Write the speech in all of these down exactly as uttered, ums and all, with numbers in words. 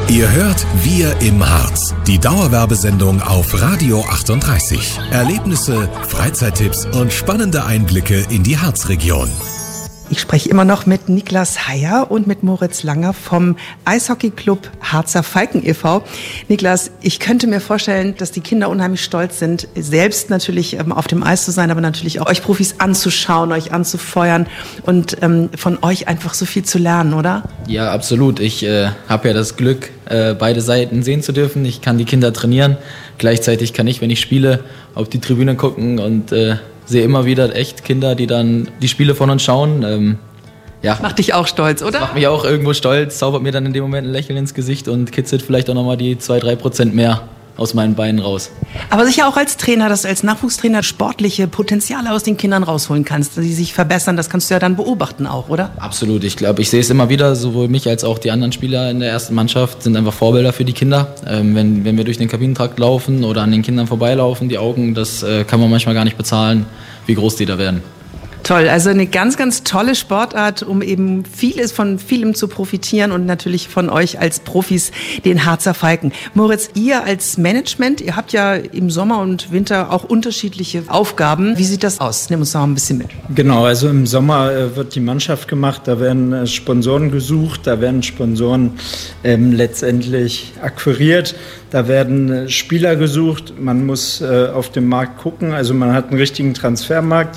Ihr hört Wir im Harz, die Dauerwerbesendung auf Radio achtunddreißig. Erlebnisse, Freizeittipps und spannende Einblicke in die Harzregion. Ich spreche immer noch mit Niklas Heyer und mit Moritz Langer vom Eishockeyclub Harzer Falken e V Niklas, ich könnte mir vorstellen, dass die Kinder unheimlich stolz sind, selbst natürlich ähm, auf dem Eis zu sein, aber natürlich auch euch Profis anzuschauen, euch anzufeuern und ähm, von euch einfach so viel zu lernen, oder? Ja, absolut. Ich äh, habe ja das Glück, äh, beide Seiten sehen zu dürfen. Ich kann die Kinder trainieren. Gleichzeitig kann ich, wenn ich spiele, auf die Tribüne gucken und äh, sehe immer wieder echt Kinder, die dann die Spiele von uns schauen. Ähm, ja. Macht dich auch stolz, oder? Das macht mich auch irgendwo stolz, zaubert mir dann in dem Moment ein Lächeln ins Gesicht und kitzelt vielleicht auch nochmal die zwei, drei Prozent mehr aus meinen Beinen raus. Aber sicher auch als Trainer, dass du als Nachwuchstrainer sportliche Potenziale aus den Kindern rausholen kannst, dass sie sich verbessern, das kannst du ja dann beobachten auch, oder? Absolut, ich glaube, ich sehe es immer wieder, sowohl mich als auch die anderen Spieler in der ersten Mannschaft sind einfach Vorbilder für die Kinder. Ähm, wenn, wenn wir durch den Kabinentrakt laufen oder an den Kindern vorbeilaufen, die Augen, das äh, kann man manchmal gar nicht bezahlen, wie groß die da werden. Toll, also eine ganz, ganz tolle Sportart, um eben vieles von vielem zu profitieren und natürlich von euch als Profis, den Harzer Falken. Moritz, ihr als Management, ihr habt ja im Sommer und Winter auch unterschiedliche Aufgaben. Wie sieht das aus? Nimm uns noch ein bisschen mit. Genau, also im Sommer äh, wird die Mannschaft gemacht, da werden äh, Sponsoren gesucht, da werden Sponsoren ähm, letztendlich akquiriert. Da werden äh, Spieler gesucht, man muss äh, auf den Markt gucken, also man hat einen richtigen Transfermarkt.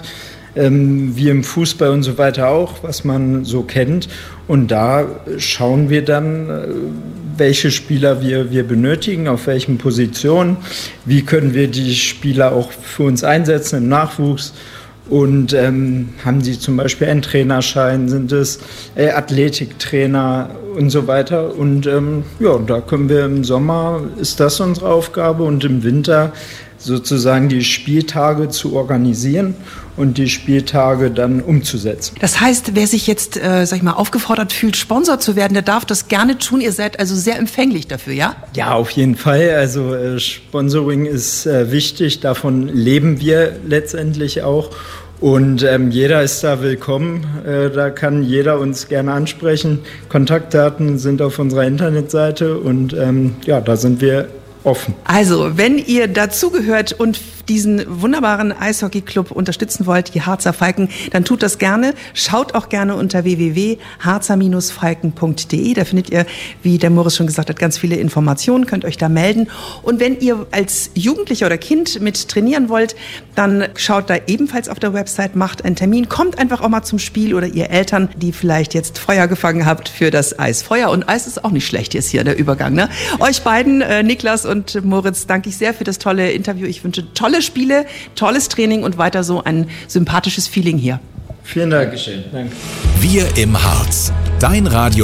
Ähm, wie im Fußball und so weiter auch, was man so kennt. Und da schauen wir dann, äh, welche Spieler wir, wir benötigen, auf welchen Positionen, wie können wir die Spieler auch für uns einsetzen im Nachwuchs. Und ähm, haben sie zum Beispiel einen Trainerschein, sind es äh, Athletiktrainer und so weiter. Und ähm, ja, da können wir im Sommer, ist das unsere Aufgabe, und im Winter sozusagen die Spieltage zu organisieren und die Spieltage dann umzusetzen. Das heißt, wer sich jetzt, äh, sag ich mal, aufgefordert fühlt, Sponsor zu werden, der darf das gerne tun. Ihr seid also sehr empfänglich dafür, ja? Ja, auf jeden Fall. Also äh, Sponsoring ist äh, wichtig. Davon leben wir letztendlich auch. Und ähm, jeder ist da willkommen. Äh, da kann jeder uns gerne ansprechen. Kontaktdaten sind auf unserer Internetseite und ähm, ja, da sind wir offen. Also, wenn ihr dazugehört und diesen wunderbaren Eishockeyclub unterstützen wollt, die Harzer Falken, dann tut das gerne. Schaut auch gerne unter w w w punkt harzer falken punkt d e. Da findet ihr, wie der Moritz schon gesagt hat, ganz viele Informationen, könnt euch da melden. Und wenn ihr als Jugendlicher oder Kind mit trainieren wollt, dann schaut da ebenfalls auf der Website, macht einen Termin, kommt einfach auch mal zum Spiel, oder ihr Eltern, die vielleicht jetzt Feuer gefangen habt für das Eis. Feuer und Eis ist auch nicht schlecht jetzt hier, der Übergang, ne? Euch beiden, äh, Niklas und Moritz, danke ich sehr für das tolle Interview. Ich wünsche tolle Spiele, tolles Training und weiter so ein sympathisches Feeling hier. Vielen Dank. Dankeschön. Danke. Wir im Harz, dein Radio